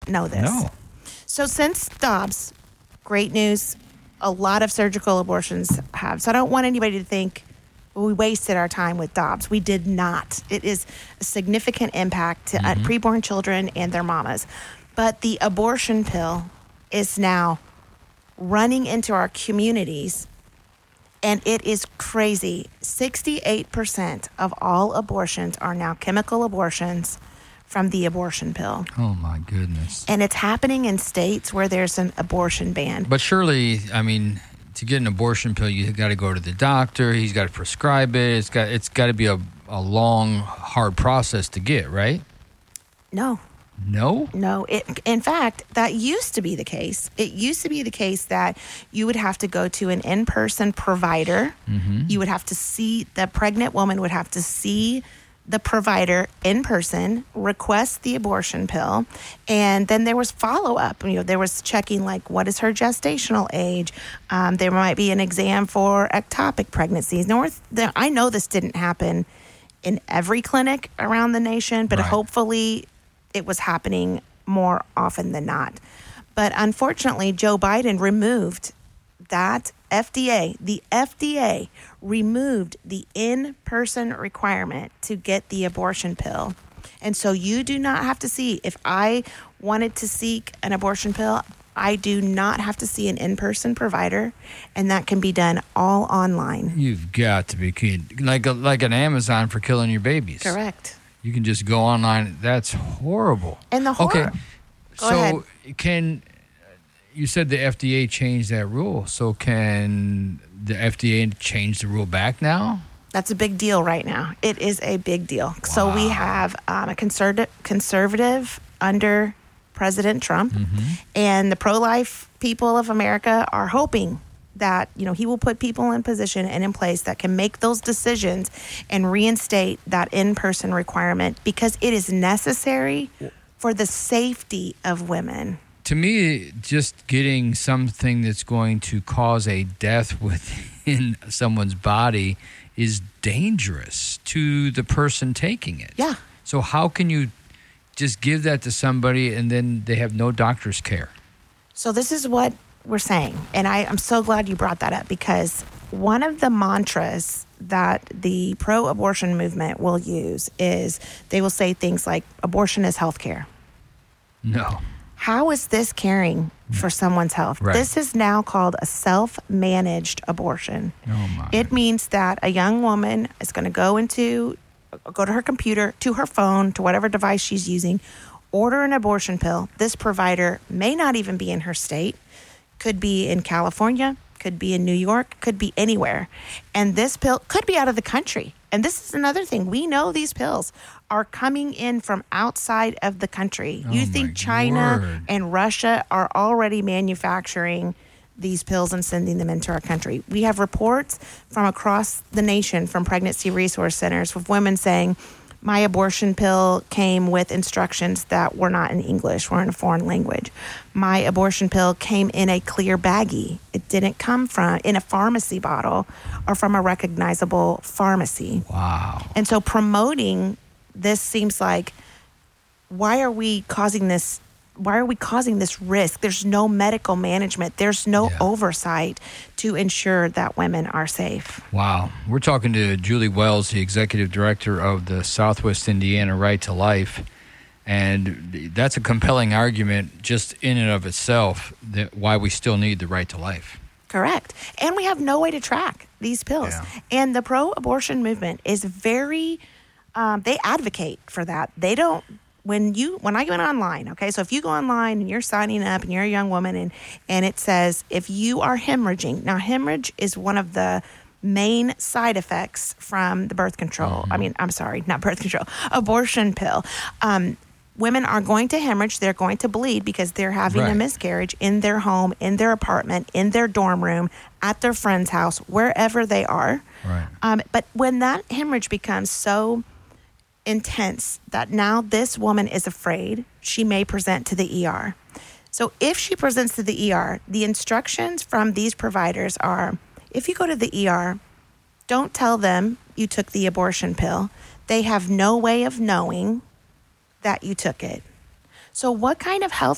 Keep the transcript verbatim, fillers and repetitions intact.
know this. No. So since Dobbs, great news, a lot of surgical abortions have. So I don't want anybody to think we wasted our time with Dobbs. We did not. It is a significant impact to mm-hmm. preborn children and their mamas. But the abortion pill is now running into our communities, and it is crazy. sixty-eight percent of all abortions are now chemical abortions from the abortion pill. Oh, my goodness. And it's happening in states where there's an abortion ban. But surely, I mean, to get an abortion pill, you got to go to the doctor. He's got to prescribe it. It's got it's got to be a, a long, hard process to get, right? No. No? No. It, in fact, that used to be the case. It used to be the case that you would have to go to an in-person provider. Mm-hmm. You would have to see, the pregnant woman would have to see the provider in person, request the abortion pill, and then there was follow-up. You know, there was checking, like, what is her gestational age? Um, there might be an exam for ectopic pregnancies. North, the, I know this didn't happen in every clinic around the nation, but right. hopefully it was happening more often than not. But unfortunately, Joe Biden removed that F D A, the F D A removed the in-person requirement to get the abortion pill. And so you do not have to see, if I wanted to seek an abortion pill, I do not have to see an in-person provider, and that can be done all online. You've got to be kidding. Like, a, like an Amazon for killing your babies. Correct. You can just go online. That's horrible. And the horror. Okay, Go so ahead. can... You said the F D A changed that rule, so can the F D A change the rule back now? That's a big deal right now. It is a big deal. Wow. So we have um, a conservative, conservative under President Trump, mm-hmm. and the pro-life people of America are hoping that, you know, he will put people in position and in place that can make those decisions and reinstate that in-person requirement, because it is necessary for the safety of women. To me, just getting something that's going to cause a death within someone's body is dangerous to the person taking it. Yeah. So how can you just give that to somebody and then they have no doctor's care? So this is what we're saying, and I, I'm so glad you brought that up, because one of the mantras that the pro-abortion movement will use is they will say things like, abortion is health care. No. How is this caring for someone's health? Right. This is now called a self-managed abortion. Oh my. It means that a young woman is going to go into, go to her computer, to her phone, to whatever device she's using, order an abortion pill. This provider may not even be in her state, could be in California, could be in New York, could be anywhere. And this pill could be out of the country. And this is another thing. We know these pills are coming in from outside of the country. Oh you think China word. and Russia are already manufacturing these pills and sending them into our country. We have reports from across the nation from pregnancy resource centers with women saying, my abortion pill came with instructions that were not in English, were in a foreign language. My abortion pill came in a clear baggie. It didn't come from in a pharmacy bottle or from a recognizable pharmacy. Wow. And so promoting this seems like, why are we causing this? Why are we causing this risk? There's no medical management. There's no yeah. oversight to ensure that women are safe. Wow. We're talking to Julie Wells, the executive director of the Southwest Indiana Right to Life. And that's a compelling argument just in and of itself that why we still need the right to life. Correct. And we have no way to track these pills. Yeah. And the pro-abortion movement is very, um, they advocate for that. They don't. When you when I went online, okay, so if you go online and you're signing up and you're a young woman and, and it says if you are hemorrhaging, now hemorrhage is one of the main side effects from the birth control. Mm-hmm. I mean, I'm sorry, not birth control, abortion pill. Um, women are going to hemorrhage. They're going to bleed because they're having right. a miscarriage in their home, in their apartment, in their dorm room, at their friend's house, wherever they are. Right. Um, but when that hemorrhage becomes so intense that now this woman is afraid, she may present to the E R. So if she presents to the E R, the instructions from these providers are, if you go to the E R, don't tell them you took the abortion pill. They have no way of knowing that you took it. So what kind of health